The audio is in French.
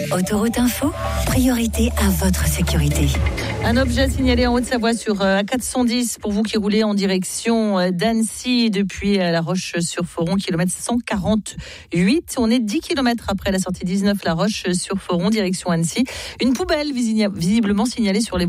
Autoroute Info, priorité à votre sécurité. Un objet signalé en Haute-Savoie sur A410 pour vous qui roulez en direction d'Annecy depuis La Roche-sur-Foron, kilomètre 148. On est 10 km après la sortie 19 La Roche-sur-Foron, direction Annecy. Une poubelle visiblement signalée sur les voies